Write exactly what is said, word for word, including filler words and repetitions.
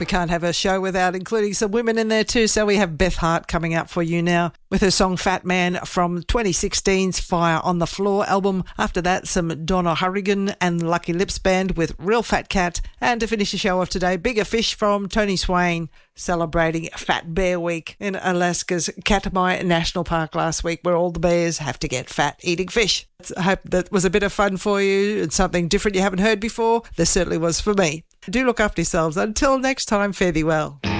We can't have a show without including some women in there too, so we have Beth Hart coming up for you now with her song Fat Man from twenty sixteen's Fire on the Floor album. After that, some Donna Hurrigan and Lucky Lips Band with Real Fat Cat. And to finish the show off today, Bigger Fish from Tony Swain, celebrating Fat Bear Week in Alaska's Katmai National Park last week, where all the bears have to get fat eating fish. I hope that was a bit of fun for you and something different you haven't heard before. There certainly was for me. Do look after yourselves. Until next time, fare thee well.